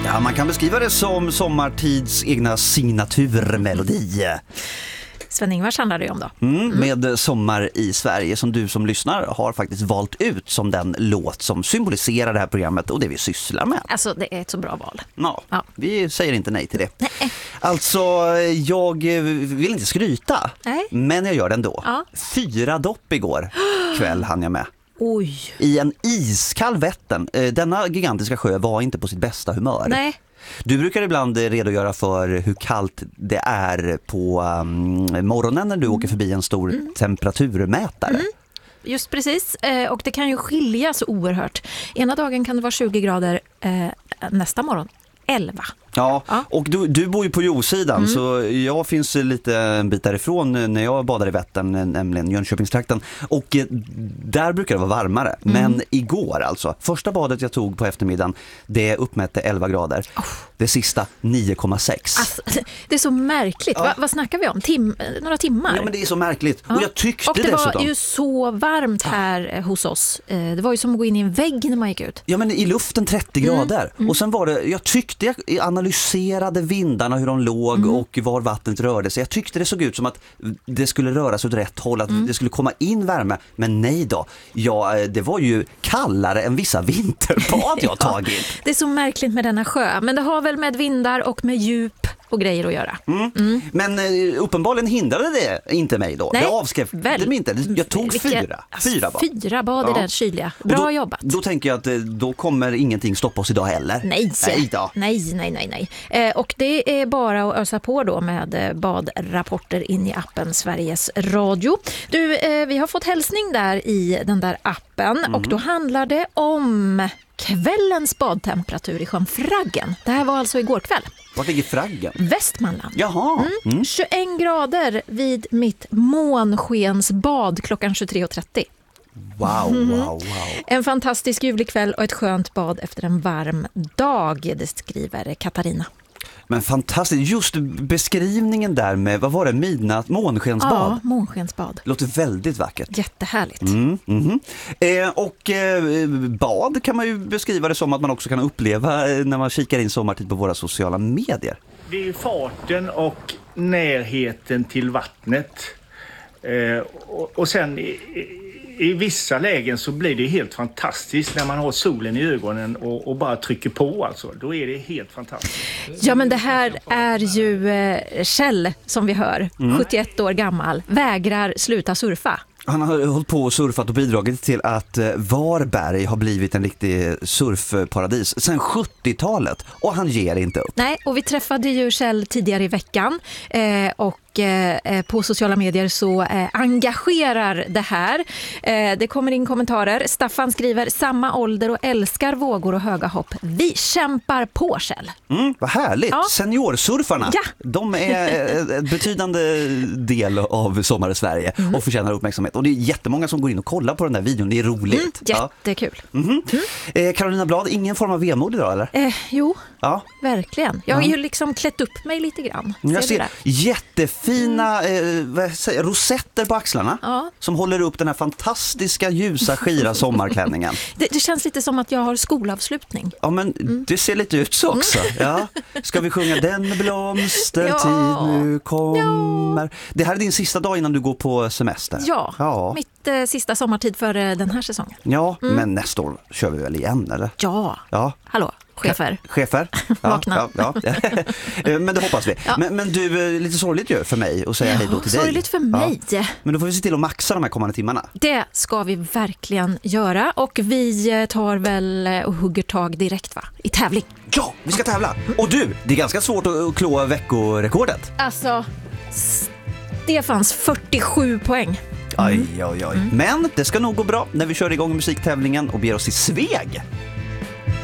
Ja, man kan beskriva det som sommartids egna signaturmelodi. Sven-Ingvars handlar det om då. Med Sommar i Sverige, som du som lyssnar har faktiskt valt ut som den låt som symboliserar det här programmet och det vi sysslar med. Alltså, det är ett så bra val. Ja. Vi säger inte nej till det. Nej. Alltså, jag vill inte skryta, men jag gör det ändå. Ja. 4 dopp igår kväll hann jag med. Oj. I en iskall Vättern. Denna gigantiska sjö var inte på sitt bästa humör. Nej. Du brukar ibland redogöra för hur kallt det är på morgonen när du åker förbi en stor temperaturmätare. Just precis, och det kan ju skilja så oerhört. Ena dagen kan det vara 20 grader, nästa morgon 11. Ja, och du bor ju på Josidan, så jag finns lite en bit därifrån när jag badar i Vättern, nämligen Jönköpingstrakten. Och där brukar det vara varmare. Men igår alltså, första badet jag tog på eftermiddagen, det uppmätte 11 grader. Det sista 9,6. Alltså, det är så märkligt. Vad snackar vi om? Några timmar? Ja, men det är så märkligt. Och jag tyckte och det dessutom... var ju så varmt här hos oss. Det var ju som att gå in i en vägg när man gick ut. Ja, men i luften 30 grader. Och sen var det, jag tyckte jag analyserade vindarna, hur de låg och var vattnet rörde sig. Jag tyckte det såg ut som att det skulle röra sig åt rätt håll, att det skulle komma in värme. Men nej då. Ja, det var ju kallare än vissa vinterbad jag tagit. Det är så märkligt med denna sjö. Men det har väl med vindar och med djup och grejer att göra. Men uppenbarligen hindrade det inte mig då. Nej, jag avskrev mig inte. Jag tog 4 bad. 4 bad i den kyliga. Bra jobbat. Då tänker jag att då kommer ingenting stoppa oss idag heller. Nej. Och det är bara att ösa på då med badrapporter in i appen Sveriges Radio. Du, vi har fått hälsning där i den där appen och då handlar det om kvällens badtemperatur i sjön Fraggen. Det här var alltså igår kväll. Vart ligger Fraggen? Västmanland. Jaha. 21 grader vid mitt månskensbad klockan 23.30. Wow. En fantastisk ljuvlig kväll och ett skönt bad efter en varm dag, det skriver Katarina. Men fantastiskt, just beskrivningen där med, vad var det, midnatt, månskensbad? Ja, månskensbad. Låter väldigt vackert. Jättehärligt. Bad kan man ju beskriva det som att man också kan uppleva när man kikar in sommartid på våra sociala medier. Det är farten och närheten till vattnet. Och sen i vissa lägen så blir det helt fantastiskt när man har solen i ögonen och bara trycker på alltså. Då är det helt fantastiskt. Ja, men det här är ju Kjell som vi hör, 71 år gammal, vägrar sluta surfa. Han har hållit på och surfat och bidragit till att Varberg har blivit en riktig surfparadis sedan 70-talet och han ger inte upp. Nej, och vi träffade ju Kjell tidigare i veckan och på sociala medier så engagerar det här. Det kommer in kommentarer. Staffan skriver samma ålder och älskar vågor och höga hopp. Vi kämpar på, Kjell. Vad härligt. Ja. Seniorsurfarna, de är en betydande del av Sommar i Sverige och förtjänar uppmärksamhet. Och det är jättemånga som går in och kollar på den där videon. Det är roligt. Jättekul. Carolina Blad, ingen form av vemod idag, eller? Jo, verkligen. Jag har ju liksom klätt upp mig lite grann. Jag ser jättefina rosetter på axlarna som håller upp den här fantastiska ljusa skira sommarklänningen. Det känns lite som att jag har skolavslutning. Ja, men det ser lite ut så också. Ja. Ska vi sjunga Den blomstertid nu kommer? Det här är din sista dag innan du går på semester. Ja. Mitt sista sommartid för den här säsongen. Ja, men nästa år kör vi väl igen, eller? Ja. Hallå, chefer. Vakna. Ja. Men det hoppas vi. Ja. Men du, lite sorgligt ju för mig att säga hej då till dig. Sorgligt för mig. Ja. Men då får vi se till att maxa de här kommande timmarna. Det ska vi verkligen göra. Och vi tar väl och hugger tag direkt, va? I tävling. Ja, vi ska tävla. Och du, det är ganska svårt att klå veckorekordet. Alltså, Stefans 47 poäng. Aj. Men det ska nog gå bra när vi kör igång musiktävlingen och ber oss till Sveg.